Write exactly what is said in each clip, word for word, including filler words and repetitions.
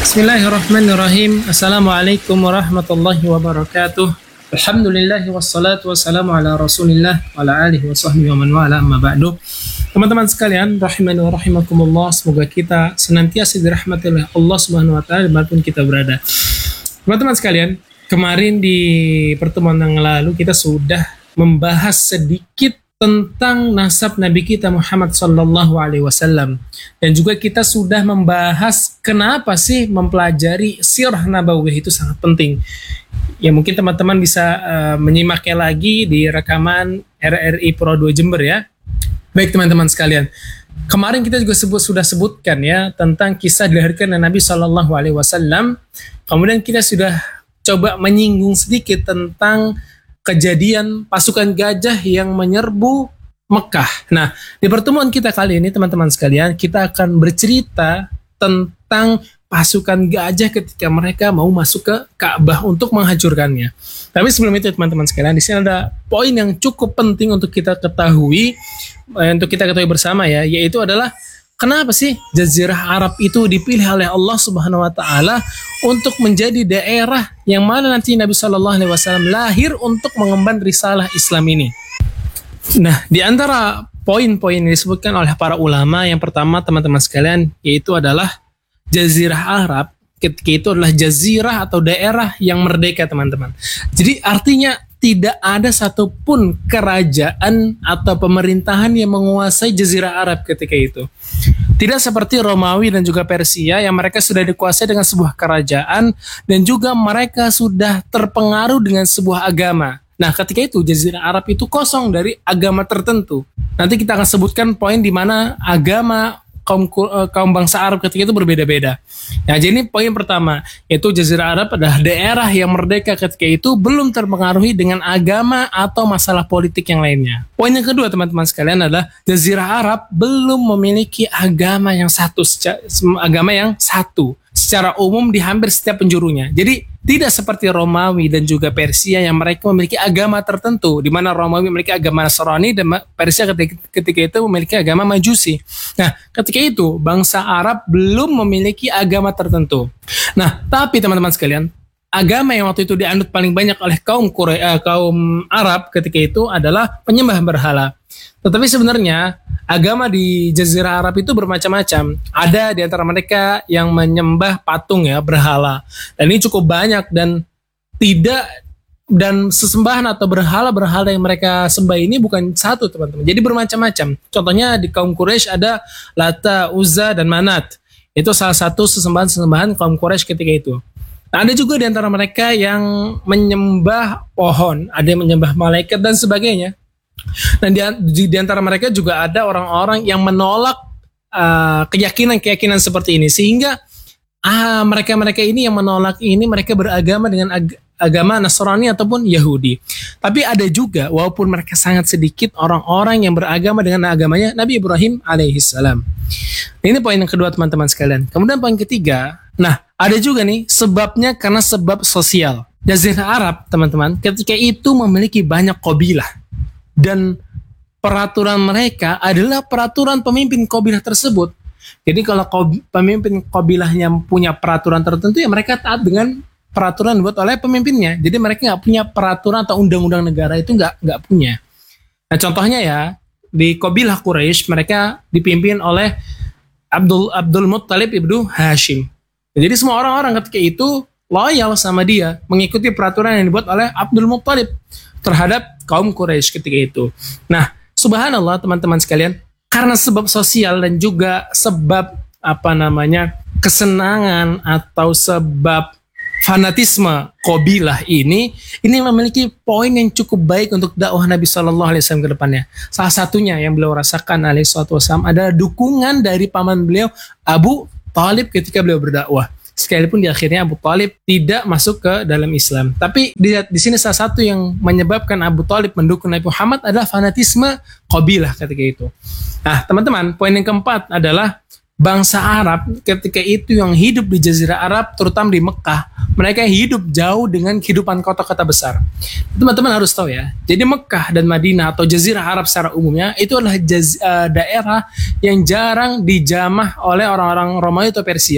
Bismillahirrahmanirrahim. Assalamualaikum warahmatullahi wabarakatuh. Alhamdulillah wassalatu wassalamu ala Rasulillah wa ala alihi wa sahbihi wa man wala amma ba'du. Teman-teman sekalian, rahimani wa rahimakumullah, semoga kita senantiasa dirahmati oleh Allah Subhanahu wa taala dimanapun kita berada. Teman-teman sekalian, kemarin di pertemuan yang lalu kita sudah membahas sedikit tentang nasab Nabi kita Muhammad sallallahu alaihi wasallam, dan juga kita sudah membahas kenapa sih mempelajari sirah nabawiyah itu sangat penting. Ya mungkin teman-teman bisa uh, menyimaknya lagi di rekaman R R I Pro dua Jember ya. Baik teman-teman sekalian, kemarin kita juga sebut, sudah sebutkan ya tentang kisah dilahirkan Nabi sallallahu alaihi wasallam. Kemudian kita sudah coba menyinggung sedikit tentang kejadian pasukan gajah yang menyerbu Mekah. Nah, di pertemuan kita kali ini teman-teman sekalian, kita akan bercerita tentang pasukan gajah ketika mereka mau masuk ke Ka'bah untuk menghancurkannya. Tapi sebelum itu teman-teman sekalian, di sini ada poin yang cukup penting untuk kita ketahui, untuk kita ketahui bersama ya, yaitu adalah kenapa sih Jazirah Arab itu dipilih oleh Allah Subhanahu wa taala untuk menjadi daerah yang mana nanti Nabi sallallahu alaihi wasallam lahir untuk mengemban risalah Islam ini. Nah, di antara poin-poin yang disebutkan oleh para ulama, yang pertama teman-teman sekalian, yaitu adalah Jazirah Arab ketika itu adalah jazirah atau daerah yang merdeka teman-teman. Jadi artinya tidak ada satupun kerajaan atau pemerintahan yang menguasai Jazirah Arab ketika itu. Tidak seperti Romawi dan juga Persia yang mereka sudah dikuasai dengan sebuah kerajaan dan juga mereka sudah terpengaruh dengan sebuah agama. Nah, ketika itu Jazirah Arab itu kosong dari agama tertentu. Nanti kita akan sebutkan poin di mana agama kaum kaum bangsa Arab ketika itu berbeda-beda. Nah, jadi ini poin pertama, yaitu Jazirah Arab adalah daerah yang merdeka ketika itu belum terpengaruhi dengan agama atau masalah politik yang lainnya. Poin yang kedua teman-teman sekalian adalah Jazirah Arab belum memiliki agama yang satu, agama yang satu secara umum di hampir setiap penjurunya. Jadi tidak seperti Romawi dan juga Persia yang mereka memiliki agama tertentu, di mana Romawi memiliki agama Nasrani dan Persia ketika, ketika itu memiliki agama Majusi. Nah, ketika itu bangsa Arab belum memiliki agama tertentu. Nah, tapi teman-teman sekalian, agama yang waktu itu dianut paling banyak oleh kaum Quraisy, eh, kaum Arab ketika itu adalah penyembah berhala. Tetapi sebenarnya agama di Jazirah Arab itu bermacam-macam. Ada di antara mereka yang menyembah patung ya, berhala. Dan ini cukup banyak dan tidak dan sesembahan atau berhala-berhala yang mereka sembah ini bukan satu teman-teman. Jadi bermacam-macam. Contohnya di kaum Quraisy ada Lata, Uzza dan Manat. Itu salah satu sesembahan-sesembahan kaum Quraisy ketika itu. Nah, ada juga di antara mereka yang menyembah pohon, ada yang menyembah malaikat dan sebagainya. Dan di, di, di antara mereka juga ada orang-orang yang menolak uh, keyakinan-keyakinan seperti ini, sehingga ah, mereka-mereka ini yang menolak ini mereka beragama dengan ag- agama Nasrani ataupun Yahudi. Tapi ada juga, walaupun mereka sangat sedikit, orang-orang yang beragama dengan agamanya Nabi Ibrahim alaihissalam. Ini poin yang kedua teman-teman sekalian. Kemudian poin ketiga, nah ada juga nih sebabnya karena sebab sosial. Jazirah Arab teman-teman ketika itu memiliki banyak kabilah. Dan peraturan mereka adalah peraturan pemimpin kabilah tersebut. Jadi kalau pemimpin kabilahnya punya peraturan tertentu, ya mereka taat dengan peraturan dibuat oleh pemimpinnya. Jadi mereka nggak punya peraturan atau undang-undang negara, itu nggak nggak punya. Nah contohnya ya, di kabilah Quraisy mereka dipimpin oleh Abdul Abdul Muttalib ibnu Hashim. Jadi semua orang-orang ketika itu loyal sama dia, mengikuti peraturan yang dibuat oleh Abdul Muttalib terhadap kaum Quraisy ketika itu. Nah, subhanallah teman-teman sekalian, karena sebab sosial dan juga sebab apa namanya kesenangan atau sebab fanatisme kabilah ini, ini memiliki poin yang cukup baik untuk dakwah Nabi Shallallahu Alaihi Wasallam ke depannya. Salah satunya yang beliau rasakan alaihi wasallam adalah dukungan dari paman beliau Abu Thalib ketika beliau berdakwah. Sekalipun di akhirnya Abu Thalib tidak masuk ke dalam Islam. Tapi di, di sini salah satu yang menyebabkan Abu Thalib mendukung Nabi Muhammad adalah fanatisme kabilah ketika itu. Nah teman-teman, poin yang keempat adalah bangsa Arab ketika itu yang hidup di Jazirah Arab, terutama di Mekah, mereka hidup jauh dengan kehidupan kota-kota besar. Teman-teman harus tahu ya, jadi Mekah dan Madinah atau Jazirah Arab secara umumnya itu adalah jaz, uh, daerah yang jarang dijamah oleh orang-orang Romawi atau Persia.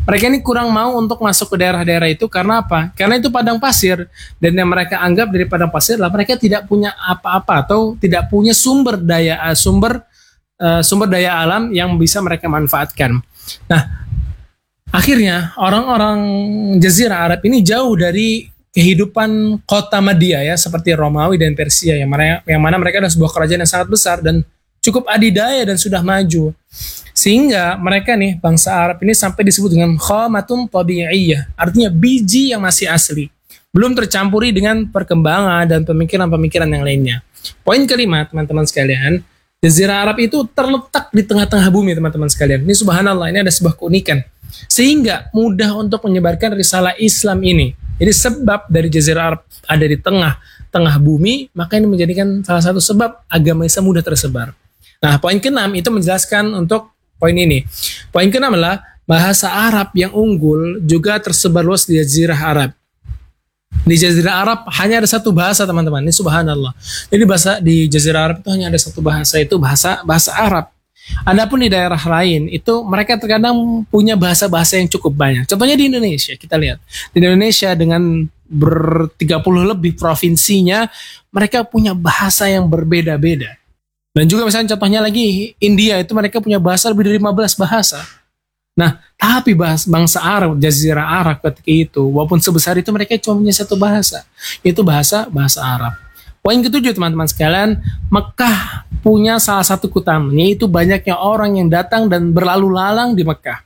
Mereka ini kurang mau untuk masuk ke daerah-daerah itu karena apa? Karena itu padang pasir, dan yang mereka anggap dari padang pasir adalah mereka tidak punya apa-apa atau tidak punya sumber daya sumber uh, sumber daya alam yang bisa mereka manfaatkan. Nah, akhirnya orang-orang Jazirah Arab ini jauh dari kehidupan kota Madia ya, seperti Romawi dan Persia yang mana, yang mana mereka adalah sebuah kerajaan yang sangat besar dan cukup adidaya dan sudah maju. Sehingga mereka nih, bangsa Arab ini sampai disebut dengan khamatun tabi'iyah, artinya biji yang masih asli, belum tercampuri dengan perkembangan dan pemikiran-pemikiran yang lainnya. Poin kelima, teman-teman sekalian, Jazirah Arab itu terletak di tengah-tengah bumi, teman-teman sekalian. Ini subhanallah, ini ada sebuah keunikan. Sehingga mudah untuk menyebarkan risalah Islam ini. Jadi sebab dari Jazirah Arab ada di tengah-tengah bumi, maka ini menjadikan salah satu sebab agama Islam mudah tersebar. Nah, poin keenam itu menjelaskan untuk poin ini. Poin keenam adalah bahasa Arab yang unggul juga tersebar luas di Jazirah Arab. Di Jazirah Arab hanya ada satu bahasa, teman-teman. Ini subhanallah. Jadi bahasa di Jazirah Arab itu hanya ada satu bahasa, itu bahasa bahasa Arab. Adapun di daerah lain itu mereka terkadang punya bahasa-bahasa yang cukup banyak. Contohnya di Indonesia, kita lihat. Di Indonesia dengan ber tiga puluh lebih provinsinya, mereka punya bahasa yang berbeda-beda. Dan juga misalnya contohnya lagi India, itu mereka punya bahasa lebih dari lima belas bahasa. Nah, tapi bahasa bangsa Arab, Jazirah Arab ketika itu, walaupun sebesar itu mereka cuma punya satu bahasa, yaitu bahasa bahasa Arab. Poin ketujuh, teman-teman sekalian, Mekah punya salah satu keutamaan, yaitu banyaknya orang yang datang dan berlalu lalang di Mekah.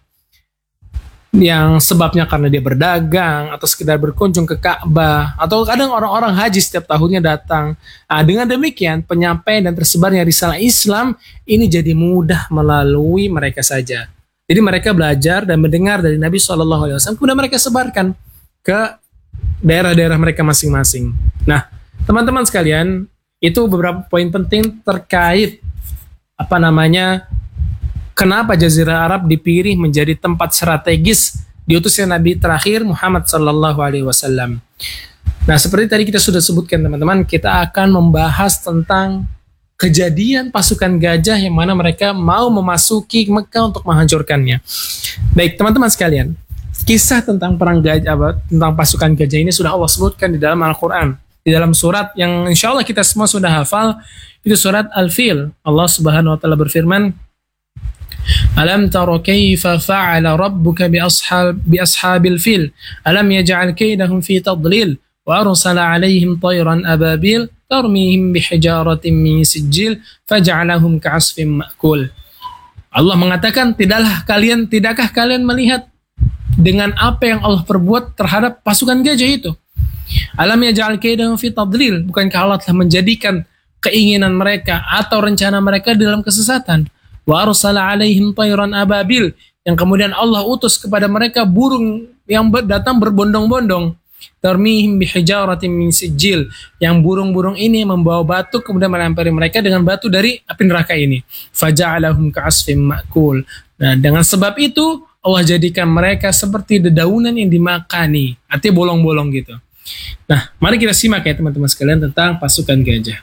Yang sebabnya karena dia berdagang, atau sekedar berkunjung ke Ka'bah, atau kadang orang-orang haji setiap tahunnya datang. Nah, dengan demikian, penyampaian dan tersebarnya risalah Islam ini jadi mudah melalui mereka saja. Jadi mereka belajar dan mendengar dari Nabi shallallahu alaihi wasallam, kemudian mereka sebarkan ke daerah-daerah mereka masing-masing. Nah, teman-teman sekalian, itu beberapa poin penting terkait apa namanya kenapa Jazirah Arab dipilih menjadi tempat strategis diutusnya Nabi terakhir Muhammad sallallahu alaihi wasallam. Nah, seperti tadi kita sudah sebutkan, teman-teman, kita akan membahas tentang kejadian pasukan gajah yang mana mereka mau memasuki Mekah untuk menghancurkannya. Baik, teman-teman sekalian, kisah tentang perang gajah, tentang pasukan gajah ini sudah Allah sebutkan di dalam Al-Quran. Di dalam surat yang insya Allah kita semua sudah hafal, itu surat Al-Fil. Allah Subhanahu wa taala berfirman, Alam tara kaifa fa'ala rabbuka bi ashab bi ashabil fil alam yaj'al kaydahum fi tadlil wa arsala 'alaihim tayran ababil tarmihim bihijaratin min sijil faj'alahum ka'asfin ma'kul. Allah mengatakan, tidaklah kalian tidakkah kalian melihat dengan apa yang Allah perbuat terhadap pasukan gajah itu? Alam yaj'al kaydahum fi tadlil, bukankah Allah telah menjadikan keinginan mereka atau rencana mereka dalam kesesatan? Wa arsala 'alaihim tayran ababil, yang kemudian Allah utus kepada mereka burung yang datang berbondong-bondong. Tarmihim bihijaratin min sijil, yang burung-burung ini membawa batu kemudian melempari mereka dengan batu dari api neraka ini. Faja'alahum ka'asfin ma'kul. Nah, dengan sebab itu Allah jadikan mereka seperti dedaunan yang dimakani, artinya bolong-bolong gitu. Nah, mari kita simak ya teman-teman sekalian tentang pasukan gajah.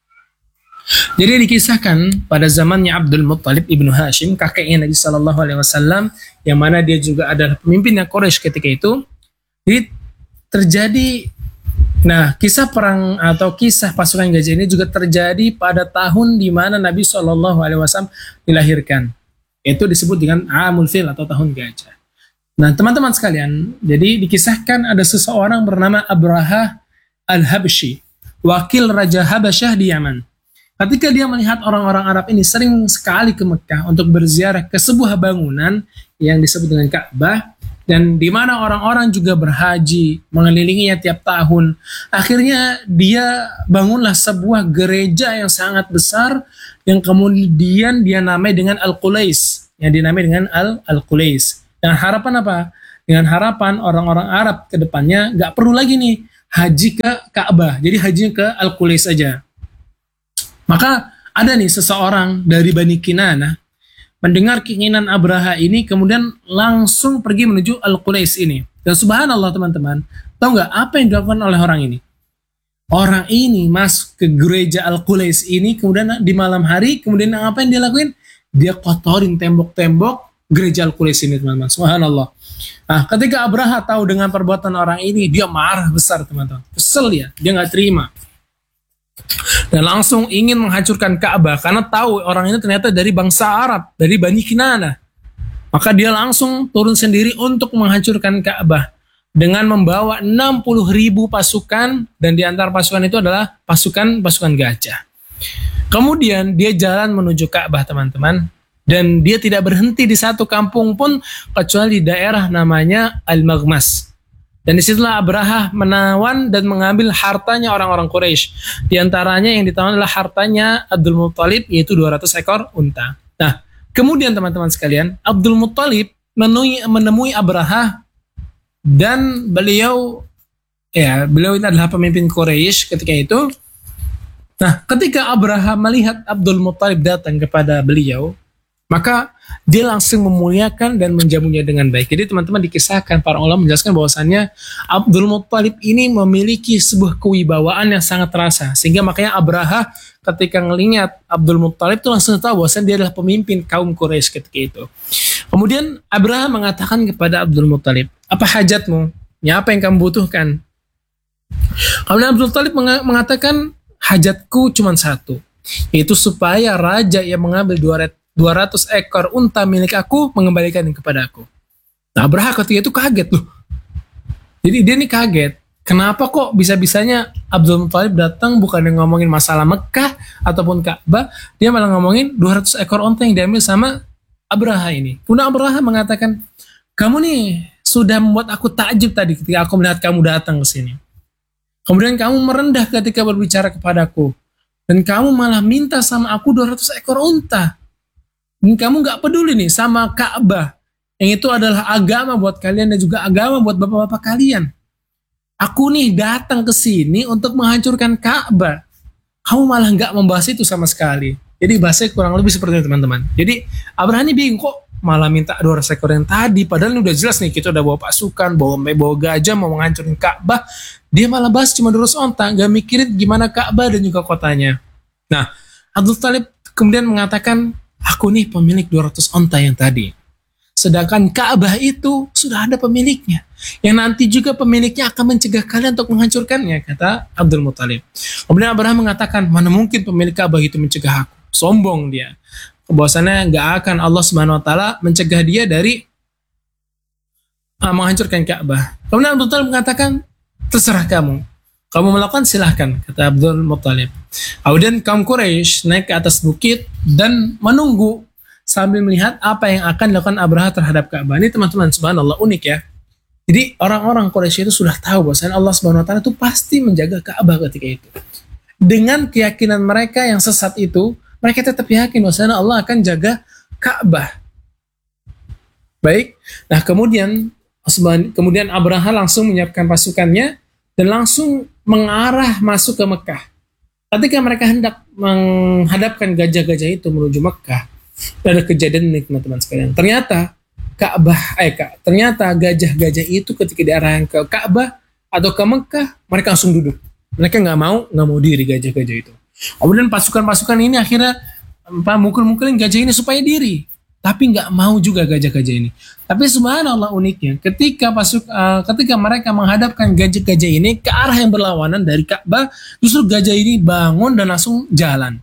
Jadi dikisahkan pada zamannya Abdul Muttalib ibnu Hashim, kakeknya Nabi Shallallahu Alaihi Wasallam, yang mana dia juga adalah pemimpinnya Quraisy ketika itu. Jadi terjadi, nah kisah perang atau kisah pasukan gajah ini juga terjadi pada tahun di mana Nabi Shallallahu Alaihi Wasallam dilahirkan. Itu disebut dengan Amul Fil atau tahun gajah. Nah, teman-teman sekalian, jadi dikisahkan ada seseorang bernama Abraha Al-Habsyi, wakil Raja Habasyah di Yaman. Ketika dia melihat orang-orang Arab ini sering sekali ke Mekah untuk berziarah ke sebuah bangunan yang disebut dengan Ka'bah, dan di mana orang-orang juga berhaji mengelilinginya tiap tahun, akhirnya dia bangunlah sebuah gereja yang sangat besar yang kemudian dia namai dengan Al-Qulais, yang dinamai dengan Al-Qulais. Dengan harapan apa? Dengan harapan orang-orang Arab ke depannya nggak perlu lagi nih haji ke Ka'bah, jadi hajinya ke Al-Qulais saja. Maka ada nih seseorang dari Bani Kinanah mendengar keinginan Abraha ini, kemudian langsung pergi menuju Al-Qulais ini. Dan subhanallah teman-teman, tahu nggak apa yang dilakukan oleh orang ini? Orang ini masuk ke gereja Al-Qulais ini, kemudian di malam hari, kemudian apa yang dia lakuin? Dia kotorin tembok-tembok gereja Al-Quraisy ini teman-teman. Subhanallah. Nah, ketika Abraha tahu dengan perbuatan orang ini, dia marah besar teman-teman. Kesel dia, dia nggak terima. Dan langsung ingin menghancurkan Ka'bah karena tahu orang ini ternyata dari bangsa Arab, dari Bani Kinanah. Maka dia langsung turun sendiri untuk menghancurkan Ka'bah dengan membawa enam puluh ribu pasukan, dan di antara pasukan itu adalah pasukan-pasukan gajah. Kemudian dia jalan menuju Ka'bah teman-teman, dan dia tidak berhenti di satu kampung pun kecuali di daerah namanya Al-Maghmas. Dan disitulah Abraha menawan dan mengambil hartanya orang-orang Quraisy. Di antaranya yang ditawan adalah hartanya Abdul Muttalib, yaitu dua ratus ekor unta. Nah, kemudian teman-teman sekalian, Abdul Muttalib menemui, menemui Abraha, dan beliau, ya beliau ini adalah pemimpin Quraisy ketika itu. Nah, ketika Abraha melihat Abdul Muttalib datang kepada beliau, maka dia langsung memuliakan dan menjamunya dengan baik. Jadi teman-teman, dikisahkan para ulama menjelaskan bahwasannya Abdul Muttalib ini memiliki sebuah kewibawaan yang sangat terasa, sehingga makanya Abraha ketika ngelihat Abdul Muttalib itu langsung tahu bahwasannya dia adalah pemimpin kaum Quraisy ketika itu. Kemudian Abraha mengatakan kepada Abdul Muttalib, apa hajatmu? Ya, apa yang kamu butuhkan? Kemudian Abdul Muttalib mengatakan, hajatku cuma satu, yaitu supaya raja yang mengambil dua ratus ekor unta milik aku mengembalikan kepada aku. Nah, Abraha ketika itu kaget loh. Jadi dia ini kaget. Kenapa kok bisa-bisanya Abdul Muttalib datang bukan yang ngomongin masalah Mekah ataupun Ka'bah, dia malah ngomongin dua ratus ekor unta yang diambil sama Abraha ini. Kemudian Abraha mengatakan, kamu nih sudah membuat aku takjub tadi ketika aku melihat kamu datang ke sini. Kemudian kamu merendah ketika berbicara kepadaku. Dan kamu malah minta sama aku dua ratus ekor unta. Dan kamu gak peduli nih sama Ka'bah, yang itu adalah agama buat kalian dan juga agama buat bapak-bapak kalian. Aku nih datang ke sini untuk menghancurkan Ka'bah. Kamu malah gak membahas itu sama sekali. Jadi bahasanya kurang lebih seperti itu teman-teman. Jadi Abraha ini bingung, kok malah minta dua ratus ekor yang tadi, padahal ini udah jelas nih kita udah bawa pasukan, bawa bawa gajah mau menghancurin Ka'bah. Dia malah bahas cuma dua ratus onta, gak mikirin gimana Ka'bah dan juga kotanya. Nah, Abdul Muttalib kemudian mengatakan, aku nih pemilik dua ratus onta yang tadi. Sedangkan Ka'bah itu sudah ada pemiliknya, yang nanti juga pemiliknya akan mencegah kalian untuk menghancurkannya, kata Abdul Muttalib. Kemudian Abraham mengatakan, mana mungkin pemilik Ka'bah itu mencegah aku. Sombong dia. Bahwasannya gak akan Allah Subhanahu Wa Taala mencegah dia dari uh, menghancurkan Ka'bah. Kemudian Abdul Muttalib mengatakan, terserah kamu. Kamu melakukan silahkan, kata Abdul Muttalib. Kemudian kaum Quraisy naik ke atas bukit dan menunggu sambil melihat apa yang akan dilakukan Abraha terhadap Ka'bah. Ini teman-teman, subhanallah, unik ya. Jadi orang-orang Quraisy itu sudah tahu bahwa Allah Subhanahu Wa Taala itu pasti menjaga Ka'bah ketika itu. Dengan keyakinan mereka yang sesat itu, mereka tetap yakin bahwa Allah akan jaga Ka'bah. Baik. Nah, kemudian kemudian Abraha langsung menyiapkan pasukannya dan langsung mengarah masuk ke Mekah. Ketika mereka hendak menghadapkan gajah-gajah itu menuju Mekah, ada kejadian ini teman-teman sekalian. Ternyata Ka'bah, eh Kak, ternyata gajah-gajah itu ketika diarahkan ke Ka'bah atau ke Mekah, mereka langsung duduk. Mereka nggak mau, nggak mau diri gajah-gajah itu. Kemudian pasukan-pasukan ini akhirnya apa, mukul-mukulin gajah ini supaya diri. Tapi nggak mau juga gajah-gajah ini. Tapi subhanallah uniknya, ketika pasuk, uh, ketika mereka menghadapkan gajah-gajah ini ke arah yang berlawanan dari Ka'bah, justru gajah ini bangun dan langsung jalan.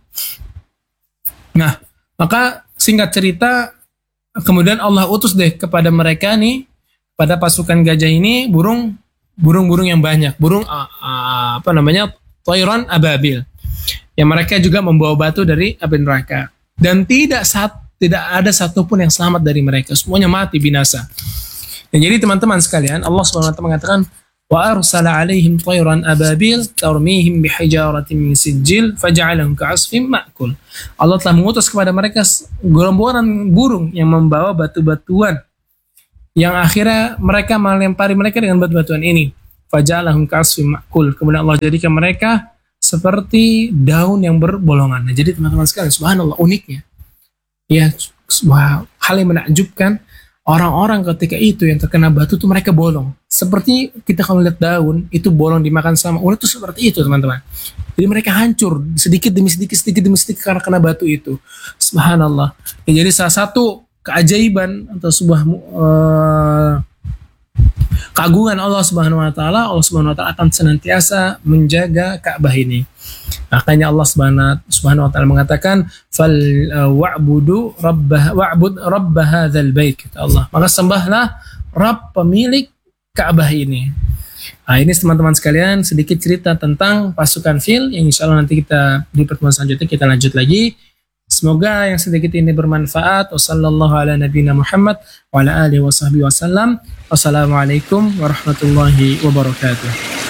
Nah, maka singkat cerita, kemudian Allah utus deh kepada mereka nih, pada pasukan gajah ini burung, burung-burung yang banyak, burung uh, uh, apa namanya, Thayran ababil, yang mereka juga membawa batu dari api neraka. Dan tidak satu Tidak ada satupun yang selamat dari mereka. Semuanya mati binasa. Dan jadi teman-teman sekalian, Allah subhanahu wa taala mengatakan, wa arsala alaihim tayran ababil tarmihim bihijaratin min sijil faja'alahum ka'asfin ma'kul. Allah telah mengutus kepada mereka gerombolan burung yang membawa batu-batuan, yang akhirnya mereka melempari mereka dengan batu-batuan ini. Faja'alahum ka'asfin ma'kul. Kemudian Allah jadikan mereka seperti daun yang berbolongan. Nah, jadi teman-teman sekalian, subhanallah uniknya. Ya, sebuah hal yang menakjubkan, orang-orang ketika itu yang terkena batu itu mereka bolong. Seperti kita kalau lihat daun itu bolong dimakan sama ulat, itu seperti itu teman-teman. Jadi mereka hancur sedikit demi sedikit, sedikit demi sedikit karena kena batu itu. Subhanallah. Ya, jadi salah satu keajaiban atau sebuah uh, keagungan Allah Subhanahu wa taala, Allah Subhanahu wa taala akan senantiasa menjaga Ka'bah ini. Makanya Allah Subhanahu wa taala mengatakan fal uh, wa'budu rabbah wa'bud rabb hadzal bait, kata Allah. Maka sembahlah Rabb pemilik Ka'bah ini. Nah, ini teman-teman sekalian sedikit cerita tentang pasukan fil yang insya Allah nanti kita di pertemuan selanjutnya kita lanjut lagi. Semoga yang sedikit ini bermanfaat. Wassallallahu ala nabiyina Muhammad wa ala alihi wa sahbihi wasallam. Wassalamualaikum warahmatullahi wabarakatuh.